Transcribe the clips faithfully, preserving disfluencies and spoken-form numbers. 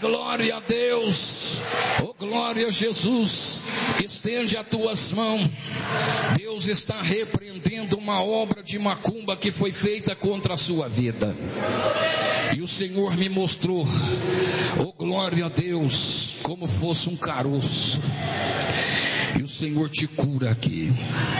glória a Deus. Oh, glória a Jesus. Estende as tuas mãos. Deus está repreendendo uma obra de macumba que foi feita contra a sua vida. E o Senhor me mostrou, oh glória a Deus, como fosse um caroço. E o Senhor te cura aqui.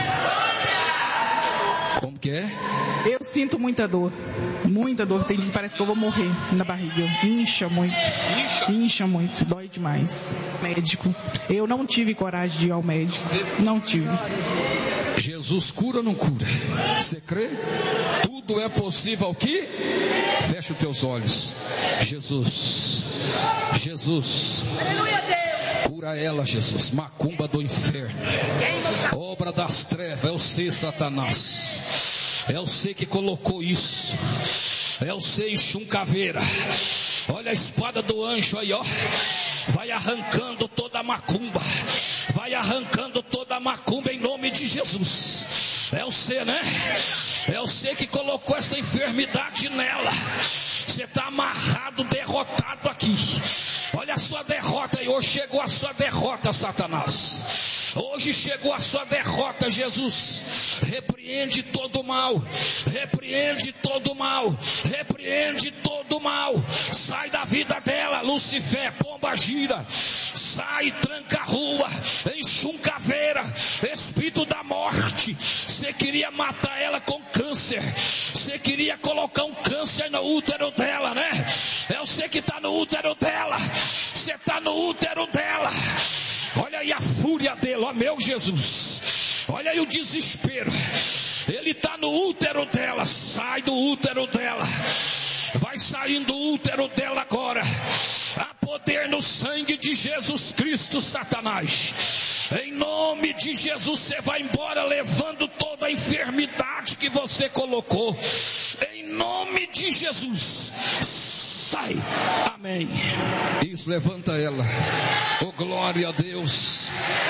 Como que é? Eu sinto muita dor, muita dor, tem, parece que eu vou morrer na barriga, incha muito, incha, incha muito, dói demais. Médico, eu não tive coragem de ir ao médico, não tive. Jesus cura ou não cura? Você crê? Tudo é possível ao que? Fecha os teus olhos. Jesus, Jesus, cura ela, Jesus. Macumba do inferno, obra das trevas, é o ser Satanás. É você que colocou isso. É você, Exum Caveira. Olha a espada do anjo aí, ó. Vai arrancando toda a macumba. Vai arrancando toda a macumba em nome de Jesus. É você, né? É você que colocou essa enfermidade nela. Você está amarrado, derrotado aqui. Olha a sua derrota aí. Hoje chegou a sua derrota, Satanás. Hoje chegou a sua derrota, Jesus. Repreende todo o mal. Repreende todo o mal. Repreende todo o mal. Sai da vida dela, Lucifer, pomba gira. Sai, tranca a rua. Exum Caveira, espírito da morte. Você queria matar ela com câncer. Você queria colocar um câncer no útero dela, né? É você que está no útero dela. Você está no útero dela. Olha aí a fúria dele, ó meu Jesus. Olha aí o desespero. Ele está no útero dela. Sai do útero dela. Vai saindo do útero dela agora. Há poder no sangue de Jesus Cristo, Satanás. Em nome de Jesus, você vai embora levando toda a enfermidade que você colocou. Em nome de Jesus. Sai. Amém. Isso, levanta ela. Oh, glória a Deus.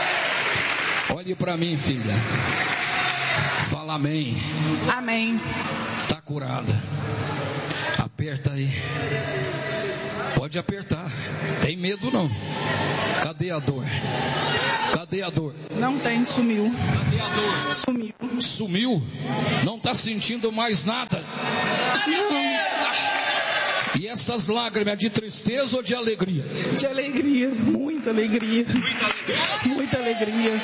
Olhe para mim, filha. Fala amém. Amém. Está curada. Aperta aí. Pode apertar. Tem medo não. Cadê a dor? Cadê a dor? Não tem, sumiu. Cadê a dor? Sumiu. Sumiu? Não está sentindo mais nada? Não. E essas lágrimas, de tristeza ou de alegria? De alegria, muita alegria. Muita alegria. Muita alegria.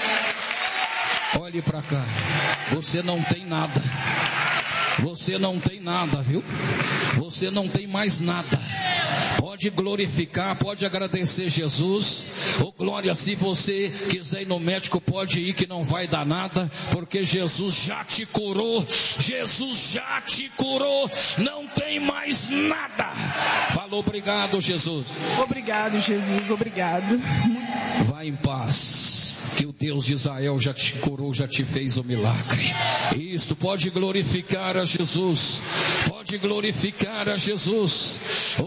Olhe para cá. Você não tem nada. Você não tem nada, viu? Você não tem mais nada. Pode glorificar, pode agradecer Jesus. Oh, glória, se você quiser ir no médico, pode ir que não vai dar nada, porque Jesus já te curou. Jesus já te curou. Não tem mais nada. Fala obrigado, Jesus. Obrigado, Jesus, obrigado. Vai em paz. Que o Deus de Israel já te curou, já te fez o milagre. Isso, pode glorificar a Jesus. Pode glorificar a Jesus.